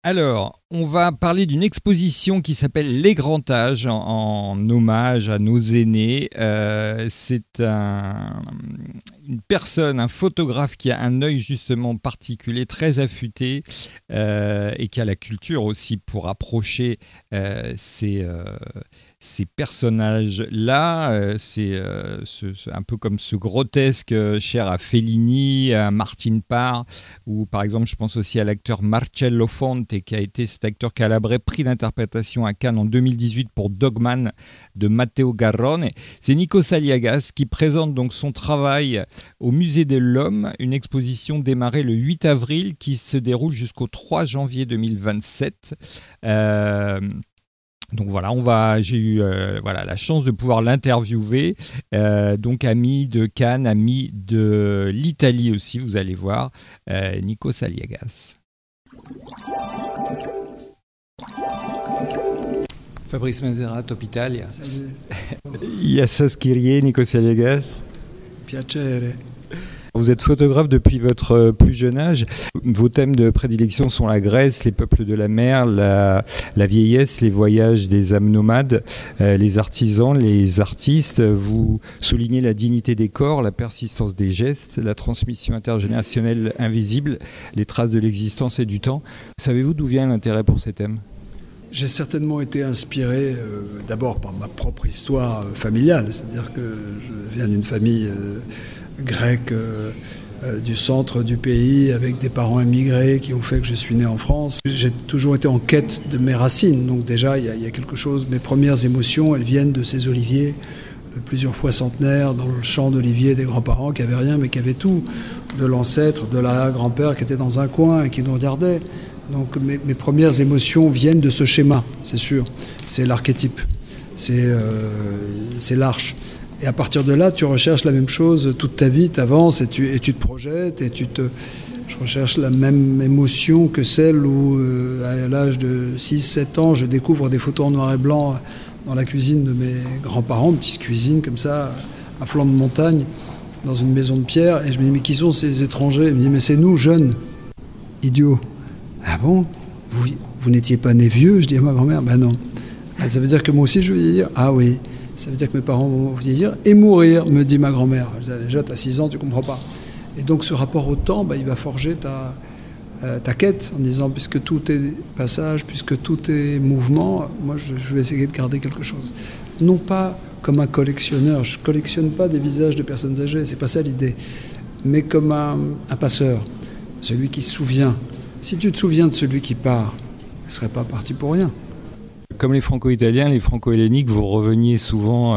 Alors, on va parler d'une exposition qui s'appelle Les Grands Âges, en hommage à nos aînés. C'est une personne, un photographe qui a un œil justement particulier, très affûté, et qui a la culture aussi pour approcher ces personnages-là. C'est un peu comme ce grotesque cher à Fellini, à Martin Parr, ou par exemple je pense aussi à l'acteur Marcello Fonte, qui a été cet acteur calabré, prix d'interprétation à Cannes en 2018 pour Dogman de Matteo Garrone. C'est Nikos Aliagas qui présente donc son travail au Musée de l'Homme, une exposition démarrée le 8 avril qui se déroule jusqu'au 3 janvier 2027. Donc voilà, j'ai eu la chance de pouvoir l'interviewer. Donc ami de Cannes, ami de l'Italie aussi, vous allez voir, Nikos Aliagas. Fabrice Manzera, Top Italia. Salut. Yassas Kyrie, Nikos Aliagas. Piacere. Vous êtes photographe depuis votre plus jeune âge. Vos thèmes de prédilection sont la Grèce, les peuples de la mer, la vieillesse, les voyages des âmes nomades, les artisans, les artistes. Vous soulignez la dignité des corps, la persistance des gestes, la transmission intergénérationnelle invisible, les traces de l'existence et du temps. Savez-vous d'où vient l'intérêt pour ces thèmes ? J'ai certainement été inspiré d'abord par ma propre histoire familiale, c'est-à-dire que je viens d'une famille grecque du centre du pays avec des parents immigrés qui ont fait que je suis né en France. J'ai toujours été en quête de mes racines, donc déjà il y a quelque chose, mes premières émotions elles viennent de ces oliviers plusieurs fois centenaires dans le champ d'olivier des grands-parents qui n'avaient rien mais qui avaient tout, de l'ancêtre, de l'arrière-grand-père qui était dans un coin et qui nous regardait. Donc mes premières émotions viennent de ce schéma, c'est sûr. C'est l'archétype, c'est l'arche. Et à partir de là, tu recherches la même chose toute ta vie, tu avances et tu te projettes et je recherche la même émotion que celle où, à l'âge de 6-7 ans, je découvre des photos en noir et blanc dans la cuisine de mes grands-parents, une petite cuisine comme ça, à flanc de montagne, dans une maison de pierre. Et je me dis, mais qui sont ces étrangers ? Il me dit, mais c'est nous, jeunes, idiots. Ah bon ? Vous n'étiez pas né vieux ? Je dis à ma grand-mère, ben non. Ah, ça veut dire que moi aussi je vais vieillir ? Ah oui. Ça veut dire que mes parents vont vieillir et mourir, me dit ma grand-mère. Déjà, tu as 6 ans, tu ne comprends pas. Et donc ce rapport au temps, il va forger ta quête en disant, puisque tout est passage, puisque tout est mouvement, moi je vais essayer de garder quelque chose. Non pas comme un collectionneur, je ne collectionne pas des visages de personnes âgées, c'est pas ça l'idée, mais comme un passeur, celui qui se souvient. Si tu te souviens de celui qui part, il ne serait pas parti pour rien. Comme les franco-italiens, les franco-helléniques, vous reveniez souvent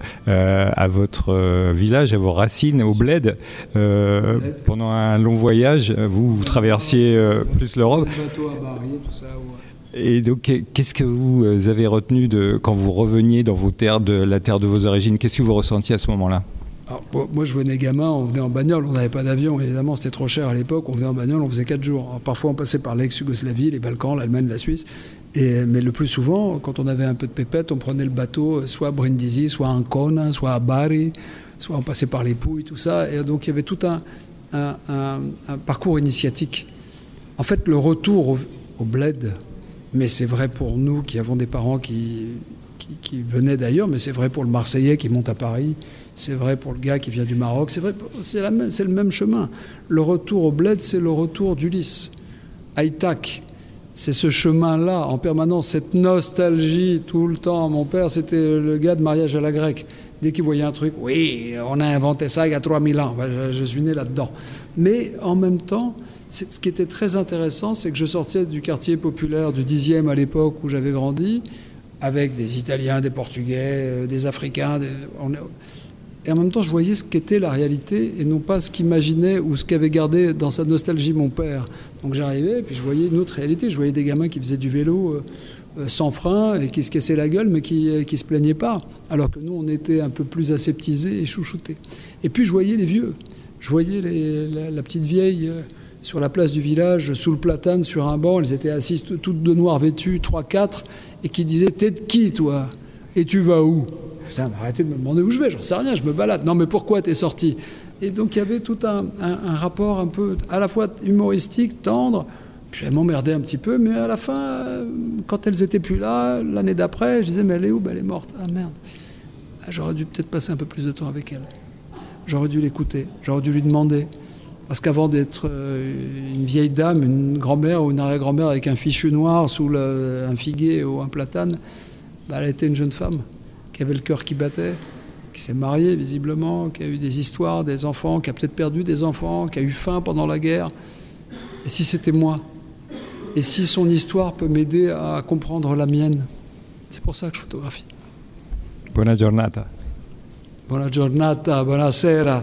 à votre village, à vos racines, au bled. Pendant un long voyage, vous traversiez plus l'Europe. Le bateau à Bari, tout ça. Ouais. Et donc, qu'est-ce que vous avez retenu quand vous reveniez dans vos terres, de la terre de vos origines ? Qu'est-ce que vous ressentiez à ce moment-là ? Alors, moi, je venais gamin, on venait en bagnole, on n'avait pas d'avion, évidemment, c'était trop cher à l'époque, on venait en bagnole, on faisait 4 jours. Alors, parfois, on passait par l'ex-Yougoslavie, les Balkans, l'Allemagne, la Suisse, mais le plus souvent, quand on avait un peu de pépette, on prenait le bateau, soit à Brindisi, soit à Ancona, soit à Bari, soit on passait par les Pouilles, tout ça, et donc il y avait tout un parcours initiatique. En fait, le retour au bled, mais c'est vrai pour nous qui avons des parents qui venaient d'ailleurs, mais c'est vrai pour le Marseillais qui monte à Paris, c'est vrai pour le gars qui vient du Maroc, c'est le même chemin. Le retour au bled, c'est le retour d'Ulysse. Aïtak, c'est ce chemin-là, en permanence, cette nostalgie tout le temps. Mon père, c'était le gars de Mariage à la grecque. Dès qu'il voyait un truc, oui, on a inventé ça il y a 3000 ans, je suis né là-dedans. Mais en même temps, ce qui était très intéressant, c'est que je sortais du quartier populaire du 10e à l'époque où j'avais grandi, avec des Italiens, des Portugais, des Africains, et en même temps, je voyais ce qu'était la réalité et non pas ce qu'imaginait ou ce qu'avait gardé dans sa nostalgie mon père. Donc j'arrivais et puis je voyais une autre réalité. Je voyais des gamins qui faisaient du vélo sans frein et qui se cassaient la gueule mais qui se plaignaient pas. Alors que nous, on était un peu plus aseptisés et chouchoutés. Et puis je voyais les vieux. Je voyais la petite vieille sur la place du village, sous le platane, sur un banc. Elles étaient assises toutes de noir vêtues, 3-4, et qui disaient « T'es de qui, toi ? Et tu vas où ?» Putain, arrêtez de me demander où je vais, j'en sais rien, je me balade. Non, mais pourquoi t'es sorti ? Et donc il y avait tout un rapport un peu à la fois humoristique, tendre, Puis elle m'emmerdait un petit peu, mais à la fin, quand elles étaient plus là, l'année d'après, je disais, mais elle est où? Elle est morte. Ah merde. J'aurais dû peut-être passer un peu plus de temps avec elle. J'aurais dû l'écouter, j'aurais dû lui demander. Parce qu'avant d'être une vieille dame, une grand-mère ou une arrière-grand-mère avec un fichu noir sous un figuier ou un platane, elle était une jeune femme qui avait le cœur qui battait, qui s'est mariée visiblement, qui a eu des histoires, des enfants, qui a peut-être perdu des enfants, qui a eu faim pendant la guerre. Et si c'était moi? Et si son histoire peut m'aider à comprendre la mienne? C'est pour ça que je photographie. Buona giornata. Buona giornata, buonasera.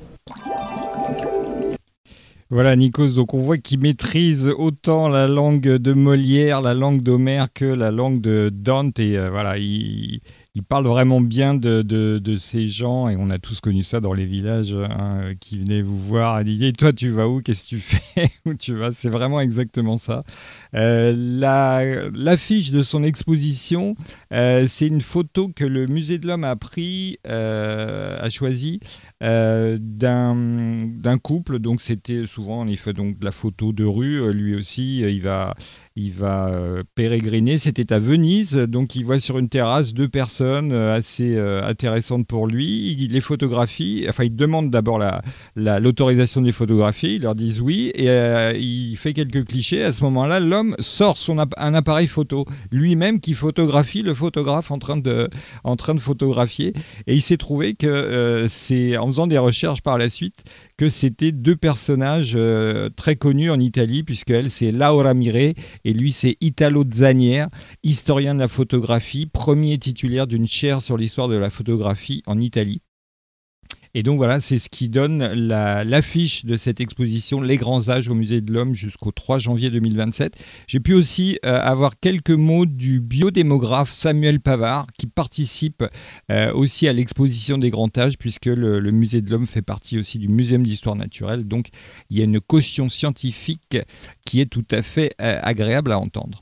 Voilà Nikos, donc on voit qu'il maîtrise autant la langue de Molière, la langue d'Homère que la langue de Dante. Et voilà, il parle vraiment bien de ces gens, et on a tous connu ça dans les villages, qui venaient vous voir et disaient « Toi, tu vas où? Qu'est-ce que tu fais? Où tu vas ?» C'est vraiment exactement ça. L'affiche de son exposition, c'est une photo que le Musée de l'Homme a choisi d'un couple. Donc c'était souvent, il fait donc de la photo de rue. Lui aussi, il va pérégriner. C'était à Venise, donc il voit sur une terrasse 2 personnes assez intéressantes pour lui. Il les photographie, enfin il demande d'abord l'autorisation de les photographier, ils leur disent oui, et il fait quelques clichés. À ce moment-là, l'homme sort un appareil photo, lui-même qui photographie le photographe en train de photographier, et il s'est trouvé que c'est en faisant des recherches par la suite que c'était 2 personnages très connus en Italie, puisque elle c'est Laura Miré et lui c'est Italo Zanier, historien de la photographie, premier titulaire d'une chaire sur l'histoire de la photographie en Italie. Et donc voilà, c'est ce qui donne l'affiche de cette exposition Les Grands Âges au Musée de l'Homme jusqu'au 3 janvier 2027. J'ai pu aussi avoir quelques mots du biodémographe Samuel Pavard qui participe aussi à l'exposition des Grands Âges, puisque le Musée de l'Homme fait partie aussi du Muséum d'Histoire Naturelle. Donc il y a une caution scientifique qui est tout à fait agréable à entendre.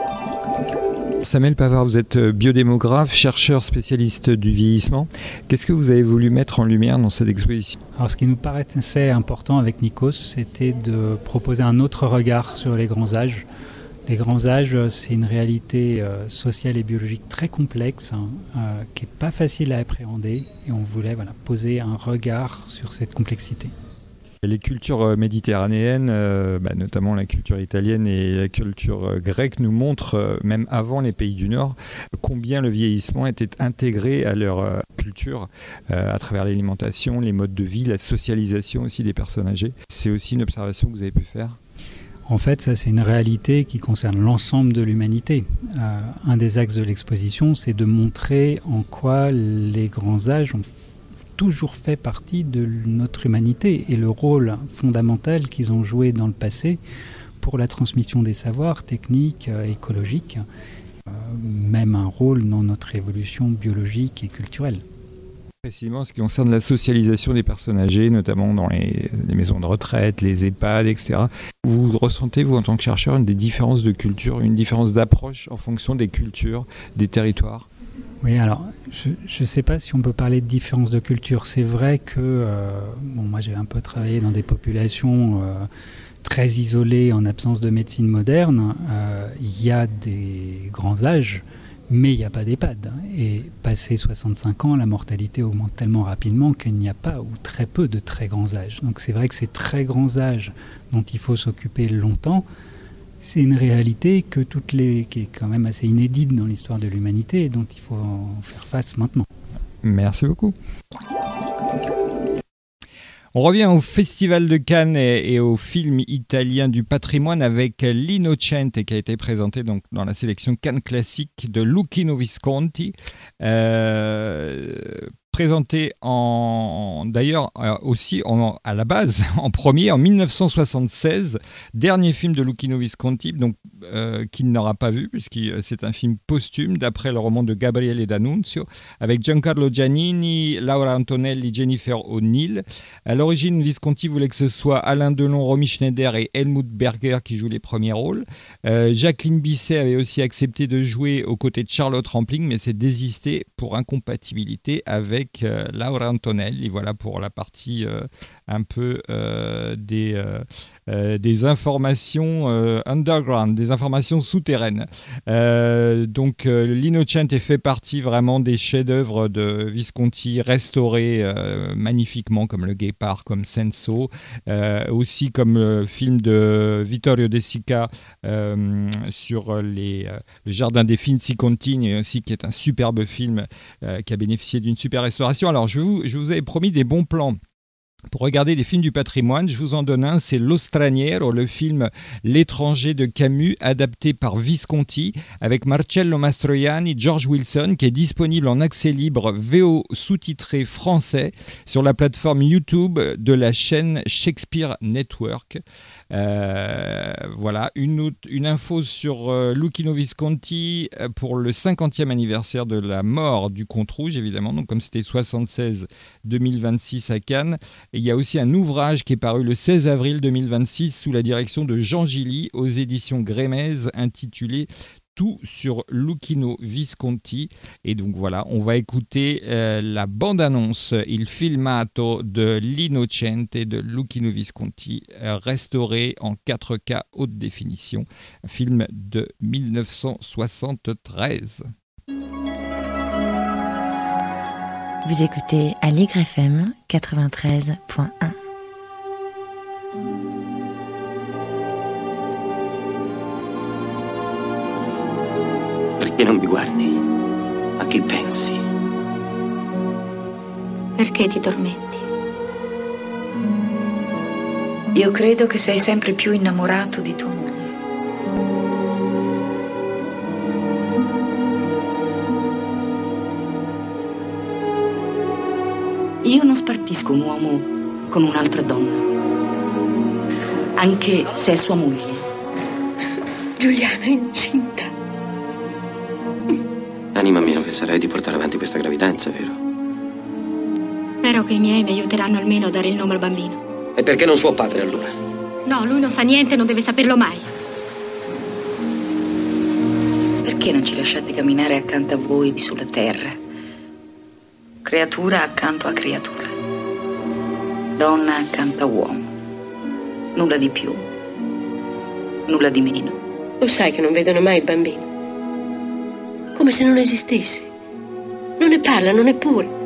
Samuel Pavard, vous êtes biodémographe, chercheur spécialiste du vieillissement. Qu'est-ce que vous avez voulu mettre en lumière dans cette exposition ? Alors, ce qui nous paraissait important avec Nikos, c'était de proposer un autre regard sur les grands âges. Les grands âges, c'est une réalité sociale et biologique très complexe, qui n'est pas facile à appréhender, et on voulait poser un regard sur cette complexité. Les cultures méditerranéennes, notamment la culture italienne et la culture grecque, nous montrent, même avant les pays du Nord, combien le vieillissement était intégré à leur culture, à travers l'alimentation, les modes de vie, la socialisation aussi des personnes âgées. C'est aussi une observation que vous avez pu faire ? En fait, ça, c'est une réalité qui concerne l'ensemble de l'humanité. Un des axes de l'exposition, c'est de montrer en quoi les grands âges ont toujours fait partie de notre humanité et le rôle fondamental qu'ils ont joué dans le passé pour la transmission des savoirs techniques, écologiques, même un rôle dans notre évolution biologique et culturelle. Précisément en ce qui concerne la socialisation des personnes âgées, notamment dans les maisons de retraite, les EHPAD, etc. Vous ressentez, vous, en tant que chercheur, des différences de culture, une différence d'approche en fonction des cultures, des territoires ? Oui, alors, je ne sais pas si on peut parler de différence de culture. C'est vrai que, moi j'ai un peu travaillé dans des populations très isolées en absence de médecine moderne. Il y a des grands âges, mais il n'y a pas d'EHPAD. Et passé 65 ans, la mortalité augmente tellement rapidement qu'il n'y a pas ou très peu de très grands âges. Donc c'est vrai que ces très grands âges dont il faut s'occuper longtemps, c'est une réalité qui est quand même assez inédite dans l'histoire de l'humanité et dont il faut faire face maintenant. Merci beaucoup. On revient au Festival de Cannes et au film italien du patrimoine avec L'Innocente qui a été présenté donc dans la sélection Cannes classique de Luchino Visconti. Présenté d'ailleurs aussi à la base, en premier, en 1976, dernier film de Luchino Visconti, donc qu'il n'aura pas vu, puisque c'est un film posthume, d'après le roman de Gabriele D'Annunzio, avec Giancarlo Giannini, Laura Antonelli, Jennifer O'Neill. À l'origine, Visconti voulait que ce soit Alain Delon, Romy Schneider et Helmut Berger qui jouent les premiers rôles. Jacqueline Bisset avait aussi accepté de jouer aux côtés de Charlotte Rampling, mais s'est désistée pour incompatibilité avec Laura Antonelli. Voilà pour la partie un peu des informations underground, des informations souterraines. Donc l'Innocente fait partie vraiment des chefs-d'œuvre de Visconti, restaurés magnifiquement, comme Le Guépard, comme Senso, aussi comme le film de Vittorio De Sica sur le jardin des Finzi Contini, aussi, qui est un superbe film qui a bénéficié d'une super restauration. Alors je vous avais promis des bons plans pour regarder les films du patrimoine. Je vous en donne un, c'est Lo Straniero, le film L'étranger de Camus, adapté par Visconti, avec Marcello Mastroianni, George Wilson, qui est disponible en accès libre VO sous-titré français sur la plateforme YouTube de la chaîne Shakespeare Network. Voilà, une info sur Luchino Visconti pour le 50e anniversaire de la mort du Comte Rouge, évidemment, donc comme c'était 76-2026 à Cannes. Et il y a aussi un ouvrage qui est paru le 16 avril 2026 sous la direction de Jean Gilly aux éditions Grémez, intitulé Tout sur Luchino Visconti. Et donc voilà, on va écouter la bande-annonce Il Filmato de l'Innocente de Luchino Visconti, restauré en 4K haute définition, un film de 1973. Vous écoutez Aligre FM 93.1. Perché non mi guardi? A chi pensi? Perché ti tormenti? Io credo che sei sempre più innamorato di tua moglie. Io non spartisco un uomo con un'altra donna, anche se è sua moglie. Giuliana è incinta. Anima mia, penserai di portare avanti questa gravidanza, vero? Spero che i miei mi aiuteranno almeno a dare il nome al bambino. E perché non suo padre, allora? No, lui non sa niente e non deve saperlo mai. Perché non ci lasciate camminare accanto a voi sulla terra? Creatura accanto a creatura. Donna accanto a uomo. Nulla di più. Nulla di meno. Lo sai che non vedono mai il bambino? Come se non esistesse. Non ne parlano neppure.